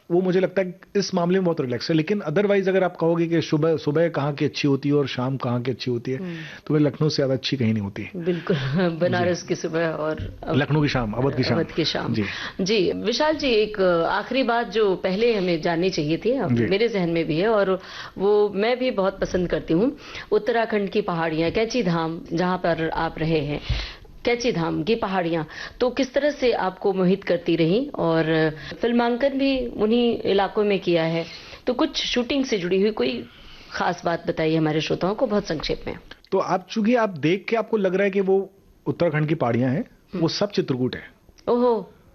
वो मुझे लगता है इस मामले में बहुत रिलैक्स है। लेकिन अदरवाइज अगर आप कहोगे कि सुबह सुबह कहाँ की अच्छी होती है और शाम कहाँ की अच्छी होती है, तो वे लखनऊ से ज्यादा अच्छी कहीं नहीं होती। बिल्कुल, बनारस की सुबह और लखनऊ की शाम, अवध की शाम। अवध की शाम। जी जी विशाल जी, एक आखिरी बात जो पहले हमें जाननी चाहिए थी, अब मेरे जहन में भी है और वो मैं भी बहुत पसंद करती हूँ। उत्तराखंड की पहाड़ियाँ, कैची धाम जहाँ पर आप रहे हैं, कैची धाम की पहाड़ियाँ तो किस तरह से आपको मोहित करती रही, और फिल्मांकन भी उन्हीं इलाकों में किया है, तो कुछ शूटिंग से जुड़ी हुई कोई खास बात बताइए हमारे श्रोताओं को बहुत संक्षेप में। तो आप चूंकि आप देख के आपको लग रहा है कि वो उत्तराखंड की पहाड़ियां हैं, वो सब चित्रकूट है। ओहो,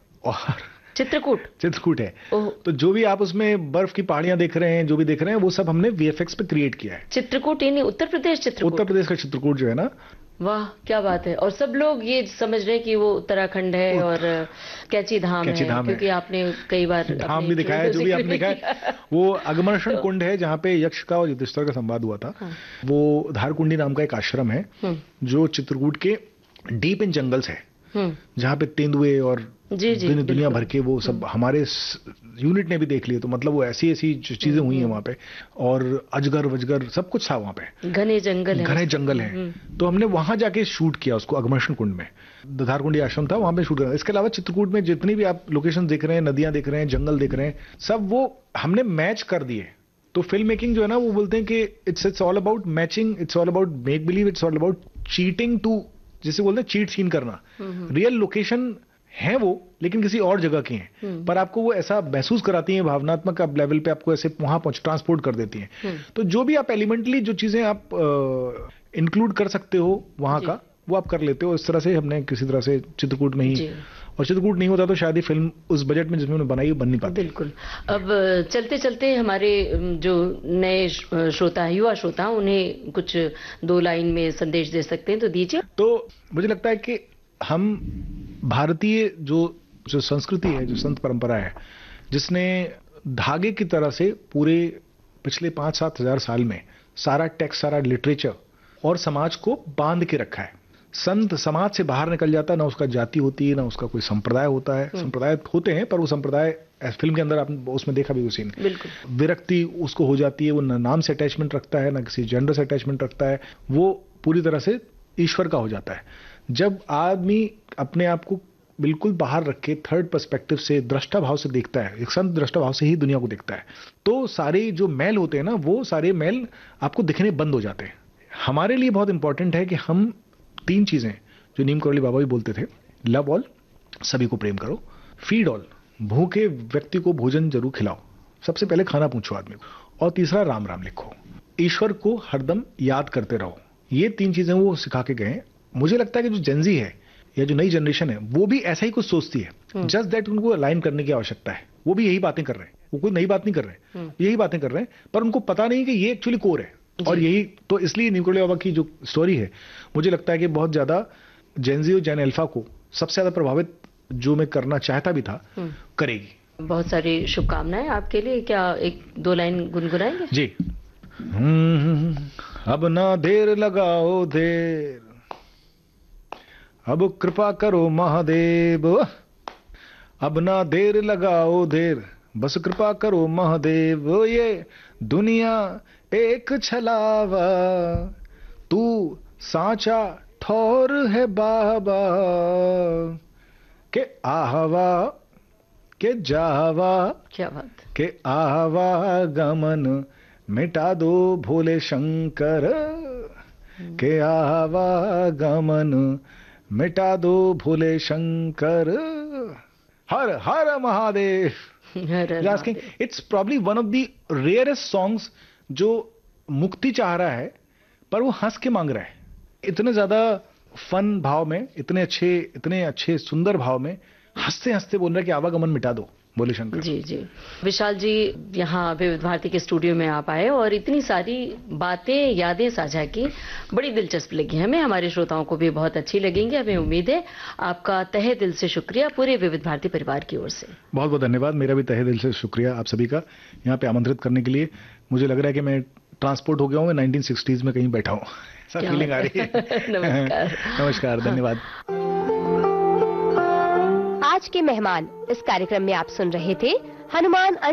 और चित्रकूट है। तो जो भी आप उसमें बर्फ की पहाड़ियां देख रहे हैं, जो भी देख रहे हैं, वो सब हमने वीएफएक्स पे क्रिएट किया है। चित्रकूट यानी उत्तर प्रदेश चित्रकूट? उत्तर प्रदेश का चित्रकूट जो है ना। वाह क्या बात है। और सब लोग ये समझ रहे हैं कि वो उत्तराखंड है और कैची धाम है, क्योंकि आपने कई बार धाम भी दिखाया है। जो भी आपने देखा है वो अगमर्षण कुंड है, जहाँ पे यक्ष का और युधिष्ठिर का संवाद हुआ था। वो धारकुंडी नाम का एक आश्रम है जो चित्रकूट के डीप इन जंगल्स है, जहाँ पे तेंदुए और दुनिया भर के वो सब हमारे यूनिट ने भी देख लिए। तो मतलब वो ऐसी ऐसी चीजें हुई हैं वहाँ पे, और अजगर वजगर सब कुछ था वहाँ पे। घने जंगल है। तो हमने वहां जाके शूट किया उसको, अगमर्षण कुंड में धारकुंडी आश्रम था, वहां पे शूट किया। इसके अलावा चित्रकूट में जितनी भी आप लोकेशन देख रहे हैं, नदियां देख रहे हैं, जंगल देख रहे हैं, सब वो हमने मैच कर दिए। तो फिल्म मेकिंग जो है ना, वो बोलते हैं कि it's all about matching, it's all about make believe, it's all about cheating to, जिसे बोलते हैं चीट सीन करना। रियल लोकेशन है वो, लेकिन किसी और जगह की हैं, पर आपको वो ऐसा महसूस कराती हैं, भावनात्मक लेवल पे आपको ऐसे वहां ट्रांसपोर्ट कर देती हैं। तो जो भी आप एलिमेंटली जो चीजें आप इंक्लूड कर सकते हो वहां का, वो आप कर लेते हो। इस तरह से हमने किसी तरह से चित्रकूट में ही, और चित्रकूट नहीं होता तो शायद ये फिल्म उस बजट में जिसमें उन्होंने बनाई बन नहीं पाती। बिल्कुल। अब चलते चलते हमारे जो नए श्रोता, युवा श्रोता, उन्हें कुछ 2 लाइन में संदेश दे सकते हैं तो दीजिए। तो मुझे लगता है कि हम भारतीय जो संस्कृति है, जो संत परंपरा है, जिसने धागे की तरह से पूरे पिछले 5-7 हजार साल में सारा टेक्स्ट, सारा लिटरेचर और समाज को बांध के रखा है। संत समाज से बाहर निकल जाता है, ना उसका जाति होती है, ना उसका कोई संप्रदाय होता है। संप्रदाय होते हैं, पर वो संप्रदाय फिल्म के अंदर आपने उसमें देखा भी वो सीन, विरक्ति उसको हो जाती है। वो ना नाम से अटैचमेंट रखता है, ना किसी जेंडर से अटैचमेंट रखता है। वो पूरी तरह से ईश्वर का हो जाता है। जब आदमी अपने आप को बिल्कुल बाहर रख के थर्ड पर्सपेक्टिव से, दृष्टा भाव से देखता है, एक संत दृष्टा भाव से ही दुनिया को देखता है, तो सारे जो मैल होते हैं ना, वो सारे मैल आपको दिखने बंद हो जाते हैं। हमारे लिए बहुत इंपॉर्टेंट है कि हम 3 चीजें जो नीम करौली बाबा भी बोलते थे, लव ऑल, सभी को प्रेम करो, फीड ऑल, भूखे व्यक्ति को भोजन जरूर खिलाओ, सबसे पहले खाना पूछो आदमी को, और तीसरा राम राम लिखो, ईश्वर को हरदम याद करते रहो। ये 3 चीजें वो सिखा के गए। मुझे लगता है कि जो जेनजी है या जो नई जनरेशन है, वो भी ऐसा ही कुछ सोचती है। जस्ट दैट उनको अलाइन करने की आवश्यकता है। वो भी यही बातें कर रहे हैं, वो कोई नई बात नहीं कर रहे हैं, यही बातें कर रहे हैं, पर उनको पता नहीं कि ये एक्चुअली कोर है। और यही तो, इसलिए नीम करौली बाबा की जो स्टोरी है, मुझे लगता है कि बहुत ज्यादा जेनजी और जेन अल्फा को सबसे ज्यादा प्रभावित, जो मैं करना चाहता भी था, करेगी। बहुत सारी शुभकामनाएं आपके लिए। क्या 1-2 लाइन गुनगुनाएंगे? जी। अब ना देर लगाओ देर, अब कृपा करो महादेव, अब ना देर लगाओ देर, बस कृपा करो महादेव। ये दुनिया एक छलावा, तू साचा ठौर है बाबा, के आहवा के जावा, क्या बात, के आहवा गमन मिटा दो भोले शंकर, के आहवा गमन मिटा दो भोले शंकर, हर हर Mahadev. It's probably one of the rarest songs जो मुक्ति चाह रहा है, पर वो हंस के मांग रहा है। इतने ज्यादा फन भाव में, इतने अच्छे सुंदर भाव में हंसते हंसते बोल रहा है कि आवागमन मिटा दो बोले शंकर। जी जी। विशाल जी, यहाँ विविध भारती के स्टूडियो में आप आए और इतनी सारी बातें, यादें साझा की, बड़ी दिलचस्प लगी हमें, हमारे श्रोताओं को भी बहुत अच्छी लगेंगी, हमें उम्मीद है। आपका तहे दिल से शुक्रिया पूरे विविध भारती परिवार की ओर से। बहुत बहुत धन्यवाद। मेरा भी तहे दिल से शुक्रिया आप सभी का, यहाँ पे आमंत्रित करने के लिए। मुझे लग रहा है कि मैं ट्रांसपोर्ट हो गया हूँ, मैं 1960s में कहीं बैठा हूँ, ऐसा फीलिंग आ रही है। नमस्कार। नमस्कार, धन्यवाद। आज के मेहमान इस कार्यक्रम में आप सुन रहे थे हनुमान